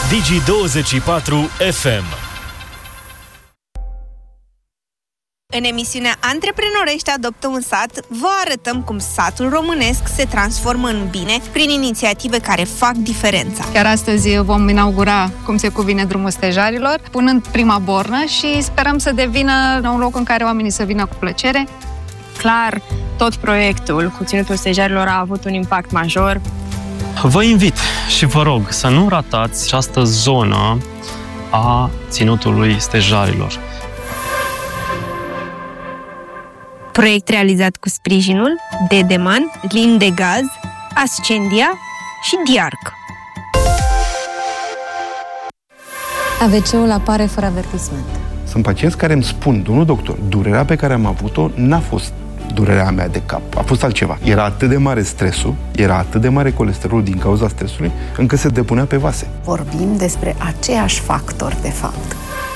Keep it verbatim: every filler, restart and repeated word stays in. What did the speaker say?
Digi douăzeci și patru F M. În emisiunea Antreprenorești adoptă un sat, vă arătăm cum satul românesc se transformă în bine prin inițiative care fac diferența. Chiar astăzi vom inaugura, cum se cuvine, drumul stejarilor, punând prima bornă și sperăm să devină un loc în care oamenii să vină cu plăcere. Clar, tot proiectul cu Ținutul Stejarilor a avut un impact major. Vă invit și vă rog să nu ratați această zonă a Ținutului Stejarilor. Proiect realizat cu sprijinul Dedeman, Lin de Gaz, Ascendia și Diarc. A V C-ul apare fără avertisment. Sunt pacienți care îmi spun, domnul doctor, durerea pe care am avut-o n-a fost durerea mea de cap, a fost altceva. Era atât de mare stresul, era atât de mare colesterolul din cauza stresului, încât se depunea pe vase. Vorbim despre aceiași factori, de fapt.